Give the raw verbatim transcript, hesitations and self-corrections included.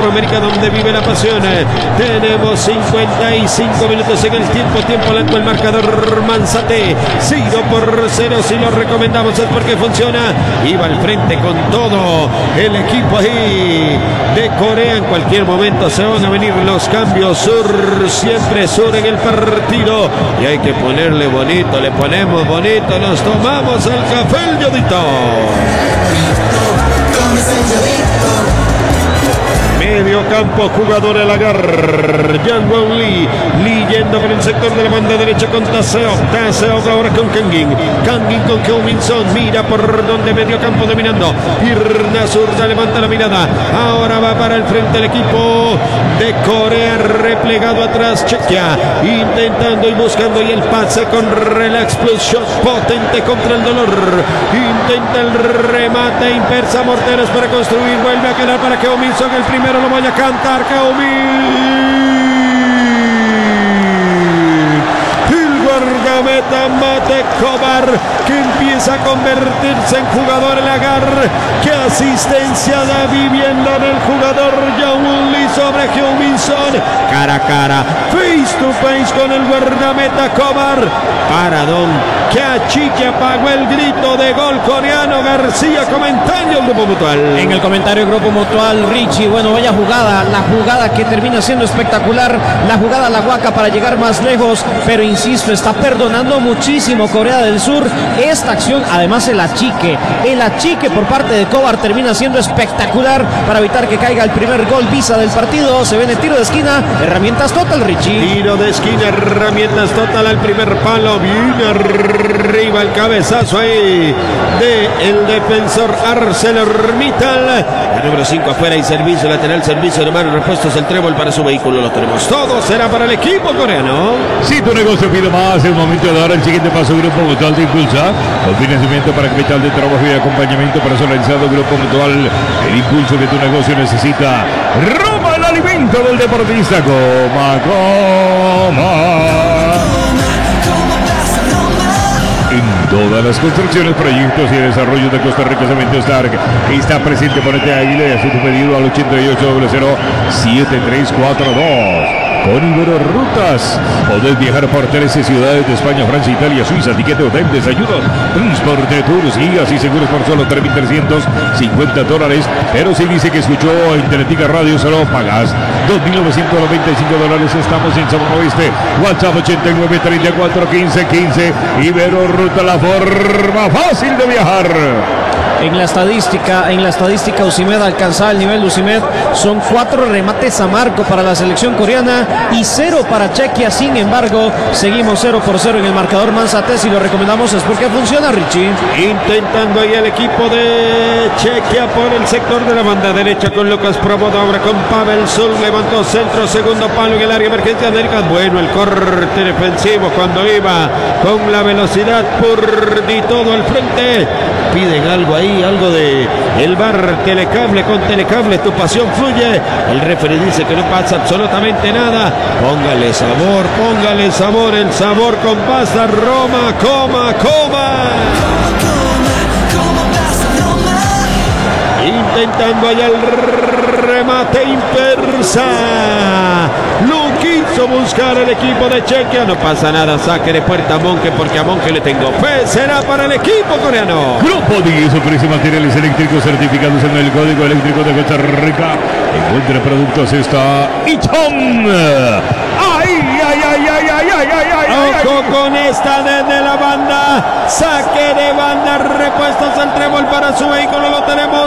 Copa América donde vive la pasión. Tenemos cincuenta y cinco minutos en el tiempo, tiempo lento, el marcador Manzate, cero por cero, si lo recomendamos es porque funciona, iba al frente con todo el equipo ahí de Corea, en cualquier momento se van a venir los cambios, sur, siempre sur en el partido, y hay que ponerle bonito, le ponemos bonito, nos tomamos el café el Yodito. Medio campo, jugador el agar, Yang Won Lee, Lee yendo por el sector de la banda derecha con Taseo, Taseo ahora con Kangin, Kangin con Heung-min Son, mira por donde medio campo dominando, pierna zurda, levanta la mirada, ahora va para el frente el equipo de Corea, replegado atrás Chequia, intentando y buscando y el pase con relax plus shot potente contra el dolor, intenta el remate, inversa Morteros para construir, vuelve a quedar para Heung-min Son, el primero lo voy a cantar, Heung-min. El guardameta Mate Kovar, que empieza a convertirse en jugador el agar. Qué asistencia da vivienda del jugador Yang Won Lee sobre Heung-min Son. Cara a cara, face to face con el guardameta Kovar. Paradón que achique, apagó el grito de gol coreano. García comentando el Grupo Mutual. En el comentario Grupo Mutual, Richie, bueno, vaya jugada, la jugada que termina siendo espectacular, la jugada la Guaca para llegar más lejos, pero insisto, está perdonando muchísimo Corea del Sur esta acción, además el achique, el achique por parte de Kovar termina siendo espectacular para evitar que caiga el primer gol visa del partido. Se viene tiro de esquina, herramientas total, Richie. Tiro de esquina, herramientas total al primer palo, bien arriba el cabezazo ahí de el defensor ArcelorMittal. La número cinco afuera y servicio lateral, servicio de mano, repuestos, el trébol para su vehículo, lo tenemos todo, será para el equipo coreano. Si tu negocio pide más, es el momento de dar el siguiente paso. Grupo Mutual de Impulsa, con financiamiento para capital de trabajo y acompañamiento personalizado. Grupo Mutual, el impulso que tu negocio necesita. Roma, el alimento del deportista. Coma, coma. En todas las construcciones, proyectos y desarrollos de Costa Rica, Cemento Stark está presente. Ponete a Águila y haz tu pedido al ochenta y ocho cero cero siete tres cuatro dos. Con Ibero Rutas podés viajar por trece ciudades de España, Francia, Italia, Suiza. Tiquete, hotel, desayunos, transporte, tours, guías y seguros por solo tres mil trescientos cincuenta dólares. Pero si dice que escuchó en Teletica Radio, solo pagas dos mil novecientos noventa y cinco dólares. Estamos en Sabor Oeste. WhatsApp ochenta y nueve treinta y cuatro quince quince. Ibero Ruta, la forma fácil de viajar. En la estadística, en la estadística Usimed alcanzaba el nivel de Usimed. Son cuatro remates a marco para la selección coreana y cero para Chequia. Sin embargo, seguimos cero por cero en el marcador Manzate. Si lo recomendamos es porque funciona, Richie. Intentando ahí el equipo de Chequia por el sector de la banda derecha con Lucas Probodo. Ahora con Pavel Zul, levantó centro, segundo palo en el área, emergencia de América. Bueno, el corte defensivo cuando iba con la velocidad por de todo al frente. Piden algo ahí, algo de el bar Telecable. Con Telecable tu pasión fluye. El referee dice que no pasa absolutamente nada. Póngale sabor, póngale sabor, el sabor con pasta Roma, coma, coma. Intentando allá el remate impersa. Lo quiso buscar el equipo de Chequia. No pasa nada, saque de puerta a Monje, porque a Monje le tengo fe. Será para el equipo coreano. Grupo diez ofrece materiales eléctricos certificados en el Código Eléctrico de Costa Rica. Encuentre productos esta Ichon. ¡Ay, ay, ay, ay, ay, ay, ay, ay! Ojo con esta desde la banda. Saque de banda, repuestos al trébol para su vehículo. Lo tenemos.